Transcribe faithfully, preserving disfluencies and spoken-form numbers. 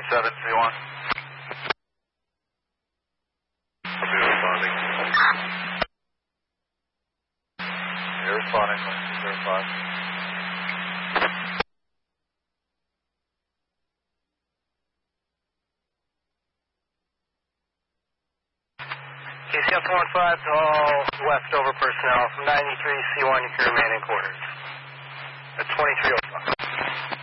seven, C one. I'll be responding. You're responding, zero five. K C F one five to all west over personnel from ninety-three C one, you can remain in quarters. At twenty-three oh five.